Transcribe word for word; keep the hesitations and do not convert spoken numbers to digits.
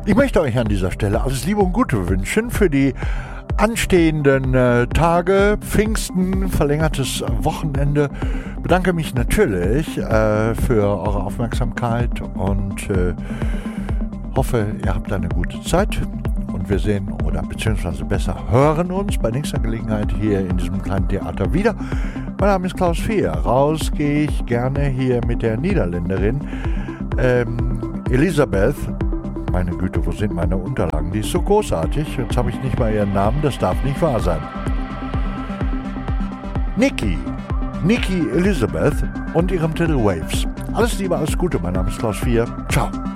Ich möchte euch an dieser Stelle alles Liebe und Gute wünschen für die anstehenden äh, Tage, Pfingsten, verlängertes Wochenende. Bedanke mich natürlich äh, für eure Aufmerksamkeit und äh, hoffe, ihr habt eine gute Zeit. Und wir sehen oder beziehungsweise besser hören uns bei nächster Gelegenheit hier in diesem kleinen Theater wieder. Mein Name ist Klaus Fehr. Raus gehe ich gerne hier mit der Niederländerin ähm, Elisabeth. Meine Güte, wo sind meine Unterlagen? Die ist so großartig. Jetzt habe ich nicht mal ihren Namen, das darf nicht wahr sein. Niki, Niki Elisabeth und ihrem Titel Waves. Alles Liebe, alles Gute. Mein Name ist Klaus Fehr. Ciao.